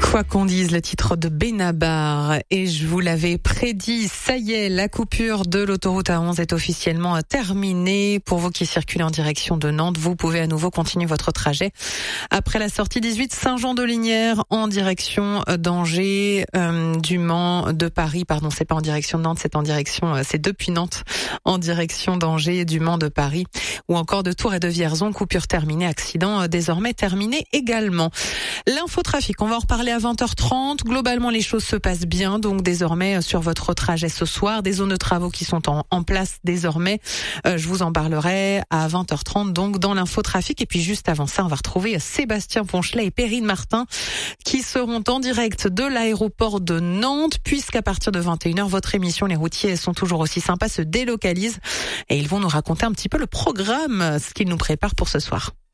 Quoi qu'on dise, le titre de Benabar, et je vous l'avais prédit, ça y est, la coupure de l'autoroute A11 est officiellement terminée. Pour vous qui circulez en direction de Nantes, vous pouvez à nouveau continuer votre trajet après la sortie 18 Saint-Jean-de-Lignières en direction d'Angers, du Mans, de Paris, pardon, c'est pas en direction de Nantes, c'est depuis Nantes en direction d'Angers, du Mans, de Paris, ou encore de Tours et de Vierzon. Coupure terminée, accident désormais terminé également. L'infotrafic, on va en reparler à 20h30. Globalement, les choses se passent bien. Donc désormais, sur votre trajet ce soir, des zones de travaux qui sont en place désormais. Je vous en parlerai à 20h30, donc dans l'infotrafic. Et puis juste avant ça, on va retrouver Sébastien Ponchelet et Perrine Martin qui seront en direct de l'aéroport de Nantes, puisqu'à partir de 21h, votre émission Les Routiers sont toujours aussi sympas se délocalise et ils vont nous raconter un petit peu le programme, ce qu'ils nous préparent pour ce soir.